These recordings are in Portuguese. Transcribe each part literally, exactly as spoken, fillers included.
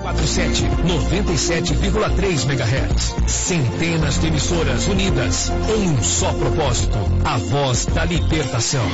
quatro sete, noventa e sete vírgula três megahertz. Centenas de emissoras unidas em um só propósito. A voz da libertação.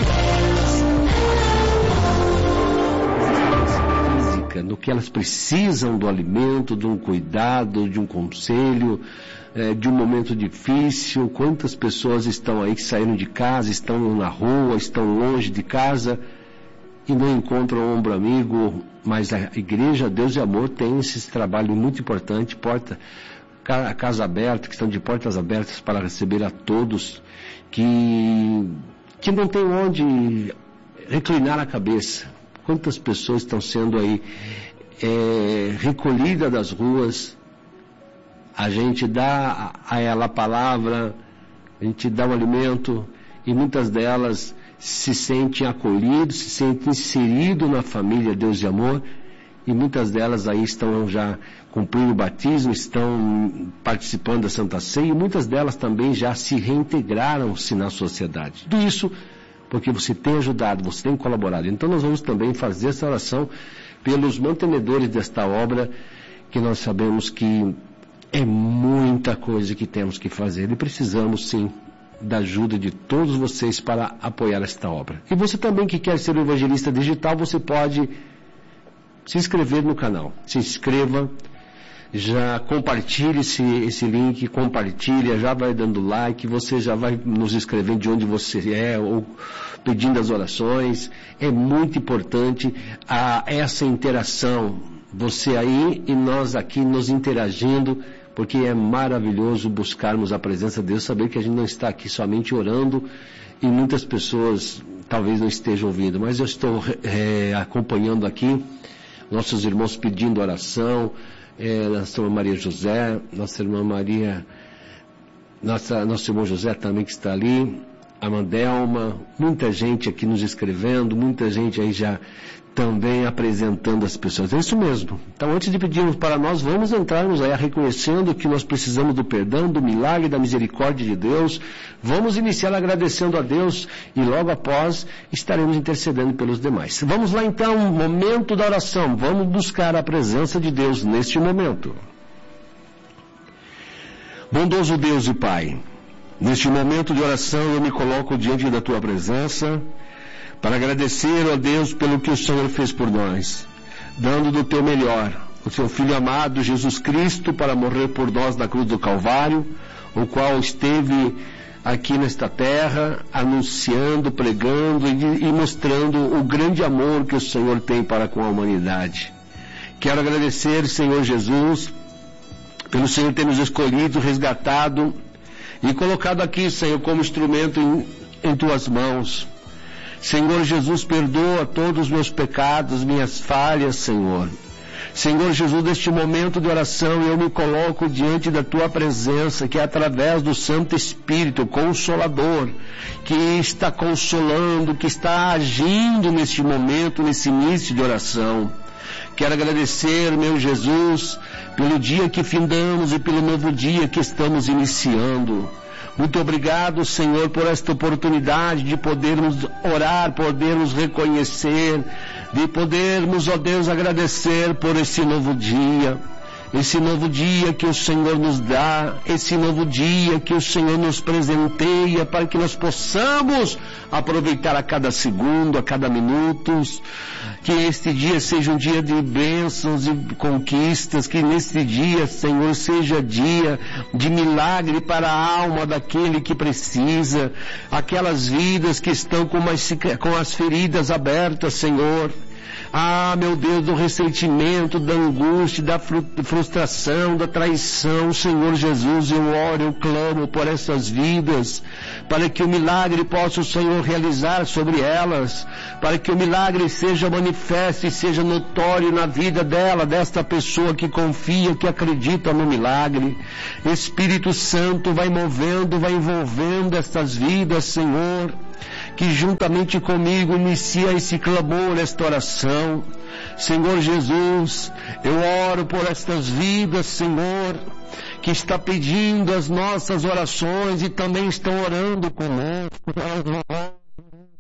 No que elas precisam do alimento, de um cuidado, de um conselho, é, de um momento difícil. Quantas pessoas estão aí que saíram de casa, estão na rua, estão longe de casa e não encontram um ombro amigo. Mas a igreja Deus e Amor tem esse trabalho muito importante, porta, a casa aberta, que estão de portas abertas para receber a todos que, que não tem onde reclinar a cabeça. Quantas pessoas estão sendo aí é, recolhidas das ruas, a gente dá a ela a palavra, a gente dá o alimento, e muitas delas se sentem acolhidas, se sentem inseridas na família Deus e Amor, e muitas delas aí estão já cumprindo o batismo, estão participando da Santa Ceia, e muitas delas também já se reintegraram-se na sociedade. Tudo isso porque você tem ajudado, você tem colaborado. Então nós vamos também fazer essa oração pelos mantenedores desta obra, que nós sabemos que é muita coisa que temos que fazer, e precisamos sim da ajuda de todos vocês para apoiar esta obra. E você também que quer ser um evangelista digital, você pode se inscrever no canal. Se inscreva, já compartilhe esse, esse link, compartilha, já vai dando like, você já vai nos escrevendo de onde você é, ou pedindo as orações. É muito importante a, essa interação, você aí e nós aqui nos interagindo, porque é maravilhoso buscarmos a presença de Deus, saber que a gente não está aqui somente orando, e muitas pessoas talvez não estejam ouvindo, mas eu estou é, acompanhando aqui nossos irmãos pedindo oração, é, nossa irmã Maria José, nossa irmã Maria, nossa, nosso irmão José também que está ali, a Mandelma, muita gente aqui nos escrevendo, muita gente aí já também apresentando as pessoas. É isso mesmo. Então, antes de pedirmos para nós, vamos entrarmos aí reconhecendo que nós precisamos do perdão, do milagre, da misericórdia de Deus. Vamos iniciar agradecendo a Deus e logo após estaremos intercedendo pelos demais. Vamos lá então, momento da oração. Vamos buscar a presença de Deus neste momento. Bondoso Deus e Pai, neste momento de oração eu me coloco diante da Tua presença, para agradecer, ó Deus, pelo que o Senhor fez por nós, dando do Teu melhor, o Seu Filho amado, Jesus Cristo, para morrer por nós na cruz do Calvário, o qual esteve aqui nesta terra, anunciando, pregando e, e mostrando o grande amor que o Senhor tem para com a humanidade. Quero agradecer, Senhor Jesus, pelo Senhor ter nos escolhido, resgatado e colocado aqui, Senhor, como instrumento em, em Tuas mãos. Senhor Jesus, perdoa todos os meus pecados, minhas falhas, Senhor. Senhor Jesus, neste momento de oração, eu me coloco diante da Tua presença, que é através do Santo Espírito Consolador, que está consolando, que está agindo neste momento, nesse início de oração. Quero agradecer, meu Jesus, pelo dia que findamos e pelo novo dia que estamos iniciando. Muito obrigado, Senhor, por esta oportunidade de podermos orar, podermos reconhecer, de podermos, ó Deus, agradecer por esse novo dia. Esse novo dia que o Senhor nos dá, esse novo dia que o Senhor nos presenteia, para que nós possamos aproveitar a cada segundo, a cada minuto, que este dia seja um dia de bênçãos e conquistas, que neste dia, Senhor, seja dia de milagre para a alma daquele que precisa, aquelas vidas que estão com, mais, com as feridas abertas, Senhor. Ah, meu Deus, do ressentimento, da angústia, da frustração, da traição, Senhor Jesus, eu oro, eu clamo por essas vidas, para que o milagre possa o Senhor realizar sobre elas, para que o milagre seja manifesto e seja notório na vida dela, desta pessoa que confia, que acredita no milagre. Espírito Santo vai movendo, vai envolvendo estas vidas, Senhor, que juntamente comigo inicia esse clamor, esta oração. Senhor Jesus, eu oro por estas vidas, Senhor, que está pedindo as nossas orações e também estão orando conosco.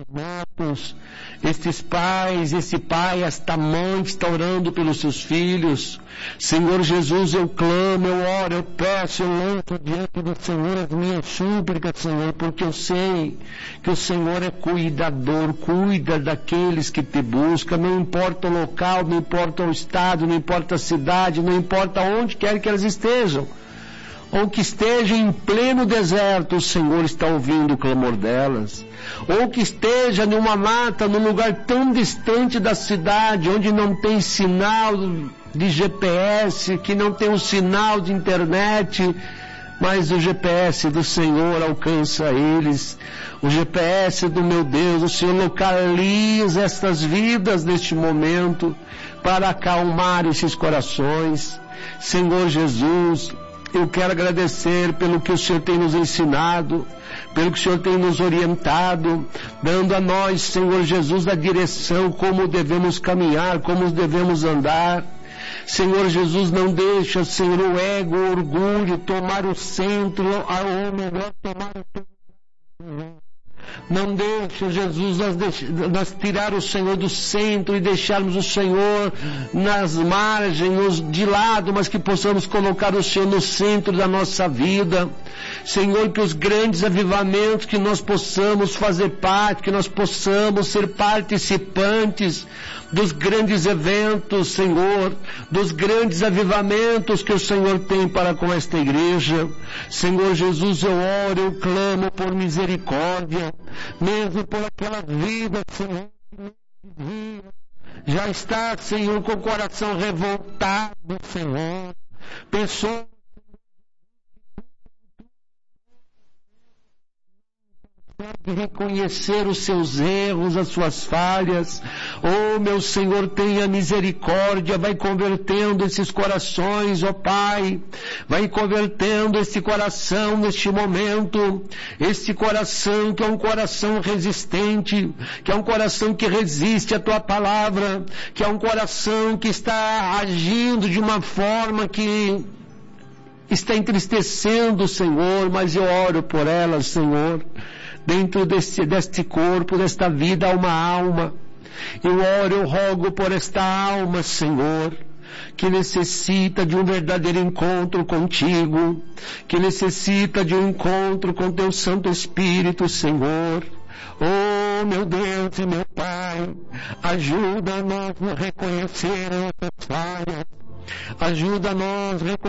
netos, estes pais, esse pai, esta mãe que está orando pelos seus filhos. Senhor Jesus, eu clamo, eu oro, eu peço, eu lanço diante do Senhor as minhas súplicas, Senhor, porque eu sei que o Senhor é cuidador, cuida daqueles que te buscam, não importa o local, não importa o estado, não importa a cidade, não importa onde quer que elas estejam. Ou que esteja em pleno deserto, o Senhor está ouvindo o clamor delas. Ou que esteja numa mata, num lugar tão distante da cidade, onde não tem sinal de G P S, que não tem um sinal de internet, mas o G P S do Senhor alcança eles. O G P S do meu Deus, o Senhor localiza estas vidas neste momento para acalmar esses corações. Senhor Jesus, eu quero agradecer pelo que o Senhor tem nos ensinado, pelo que o Senhor tem nos orientado, dando a nós, Senhor Jesus, a direção, como devemos caminhar, como devemos andar. Senhor Jesus, não deixa, Senhor, o ego, o orgulho tomar o centro, ou melhor, tomar o centro. Não deixe, Jesus, nós, deix... nós tirar o Senhor do centro e deixarmos o Senhor nas margens, de lado, mas que possamos colocar o Senhor no centro da nossa vida. Senhor, que os grandes avivamentos, que nós possamos fazer parte, que nós possamos ser participantes dos grandes eventos, Senhor, dos grandes avivamentos que o Senhor tem para com esta igreja. Senhor Jesus, eu oro, eu clamo por misericórdia, mesmo por aquela vida, Senhor, que já está, Senhor, com o coração revoltado, Senhor, pessoas de reconhecer os seus erros, as suas falhas. Oh, meu Senhor, tenha misericórdia, vai convertendo esses corações, ó oh, Pai, vai convertendo esse coração neste momento, esse coração que é um coração resistente, que é um coração que resiste à Tua palavra, que é um coração que está agindo de uma forma que está entristecendo o Senhor, mas eu oro por elas, Senhor. Dentro deste, deste corpo, desta vida, há uma alma. Eu oro, eu rogo por esta alma, Senhor, que necessita de um verdadeiro encontro contigo, que necessita de um encontro com Teu Santo Espírito, Senhor. Oh, meu Deus e meu Pai, ajuda-nos a reconhecer nossas falhas, ajuda-nos a reconhecer